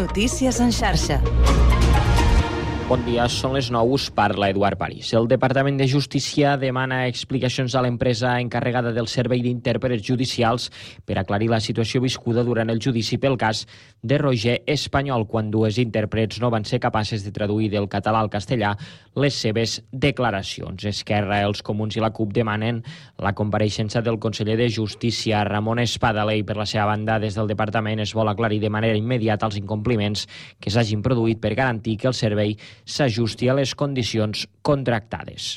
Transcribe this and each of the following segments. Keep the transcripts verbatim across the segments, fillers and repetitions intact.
Notícies en xarxa. Bon dia, són les nou, us parla Eduard París. El Departament de Justícia demana explicacions a l'empresa encarregada del servei d'intèrprets judicials per aclarir la situació viscuda durant el judici pel cas de Roger Espanyol, quan dues intèrprets no van ser capaces de traduir del català al castellà les seves declaracions. Esquerra, els Comuns i la CUP demanen la compareixença del conseller de Justícia, Ramon Espadaler, i per la seva banda, des del departament es vol aclarir de manera immediata els incompliments que s'hagin produït per garantir que el servei s'ajusti a les condicions contractades.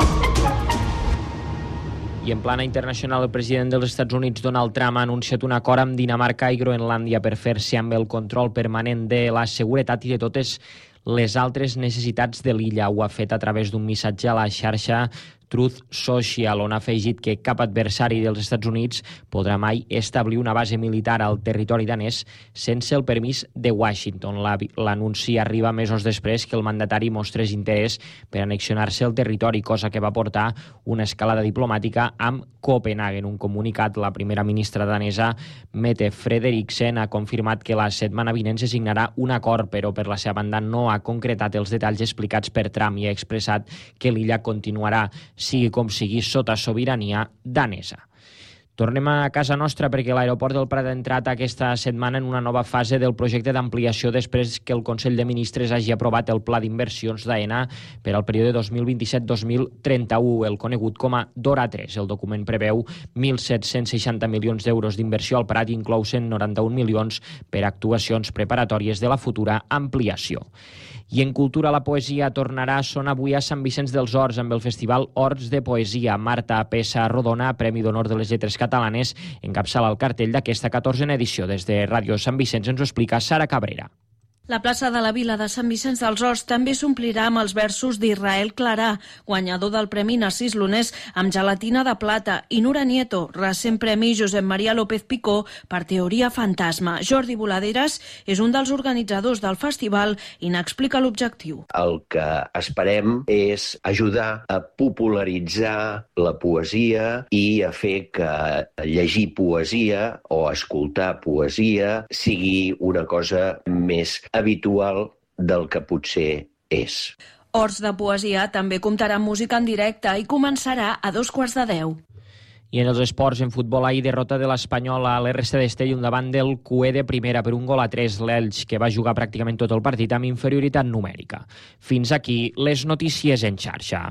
I en plana internacional, el president dels Estats Units, Donald Trump, ha anunciat un acord amb Dinamarca i Groenlàndia per fer-se amb el control permanent de la seguretat i de totes les altres necessitats de l'illa. Ho ha fet a través d'un missatge a la xarxa Truth Social, on ha afegit que cap adversari dels Estats Units podrà mai establir una base militar al territori danès sense el permís de Washington. L'anunci arriba mesos després que el mandatari mostrés interès per annexionar-se el territori, cosa que va portar una escalada diplomàtica amb Copenhagen. Un comunicat, la primera ministra danesa, Mette Frederiksen, ha confirmat que la setmana vinent se signarà un acord, però per la seva banda no ha concretat els detalls explicats per Trump i ha expressat que l'illa continuarà, sigui com sigui, sota sobirania danesa. Tornem a casa nostra perquè l'aeroport del Prat ha entrat aquesta setmana en una nova fase del projecte d'ampliació després que el Consell de Ministres hagi aprovat el pla d'inversions d'AENA per al període dos mil vint-i-set dos mil trenta-u, el conegut com a DORA tres. El document preveu mil set-cents seixanta milions d'euros d'inversió al Prat, inclouen noranta-un milions per actuacions preparatòries de la futura ampliació. I en cultura, la poesia tornarà a sonar avui a Sant Vicenç dels Horts amb el Festival Horts de Poesia. Marta Pessa Rodona, Premi d'Honor de les Lletres Catalanes, encapçala el cartell d'aquesta catorzena edició. Des de Ràdio Sant Vicenç ens ho explica Sara Cabrera. La plaça de la Vila de Sant Vicenç dels Horts també s'omplirà amb els versos d'Israel Clarà, guanyador del Premi Narcís Lonés amb Gelatina de Plata, i Nura Nieto, recent Premi Josep Maria López Picó per Teoria Fantasma. Jordi Voladeres és un dels organitzadors del festival i n'explica l'objectiu. El que esperem és ajudar a popularitzar la poesia i a fer que llegir poesia o escoltar poesia sigui una cosa més habitual del que potser és. Horts de Poesia també comptarà amb música en directe i començarà a dos quarts de deu. I en els esports, en futbol, ahir derrota de l'Espanyol a l'R C d'Estella davant del Q E de primera per un gol a tres. L'Elx, que va jugar pràcticament tot el partit amb inferioritat numèrica. Fins aquí les notícies en xarxa.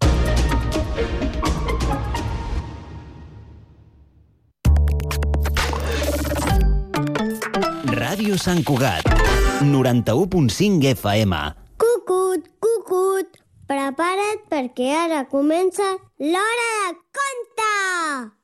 Ràdio Sant Cugat, noranta-u punt cinc F M. Cucut, cucut, prepara't perquè ara comença l'Hora de Conte!